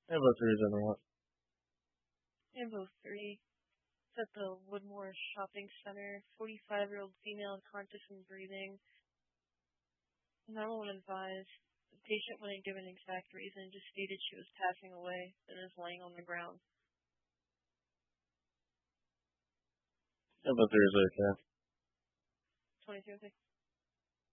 Info 3 is in the what? Info 3. It's at the Woodmore Shopping Center. 45-year-old female unconscious and breathing. 911 advised. The patient wouldn't give an exact reason, just stated she was passing away and is laying on the ground. Info 3 is okay. 22, okay.